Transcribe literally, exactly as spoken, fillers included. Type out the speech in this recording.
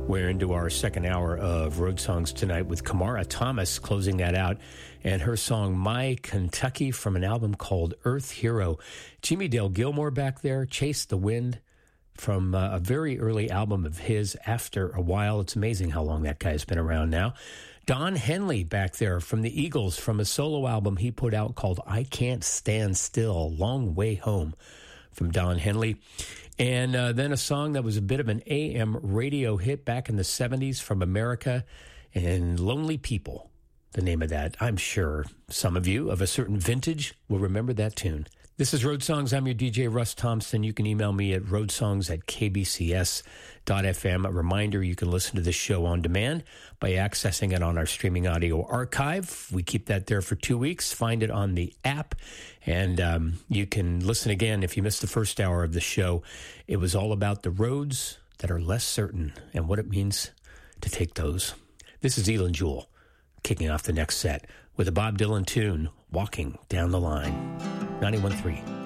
We're into our second hour of Road Songs tonight with Kamara Thomas closing that out, and her song My Kentucky from an album called Earth Hero. Jimmy Dale Gilmore back there, Chase the Wind, from uh, a very early album of his, After a While. It's amazing how long that guy's been around now. Don Henley back there from the Eagles, from a solo album he put out called I Can't Stand Still, Long Way Home, from Don Henley. And uh, then a song that was a bit of an A M radio hit back in the seventies from America, and Lonely People, the name of that. I'm sure some of you of a certain vintage will remember that tune. This is Road Songs. I'm your D J, Russ Thompson. You can email me at roadsongs at k b c s dot f m. A reminder, you can listen to this show on demand by accessing it on our streaming audio archive. We keep that there for two weeks. Find it on the app, and um, you can listen again if you missed the first hour of the show. It was all about the roads that are less certain and what it means to take those. This is Elin Jewell kicking off the next set with a Bob Dylan tune, Walking Down the Line. ninety-one point three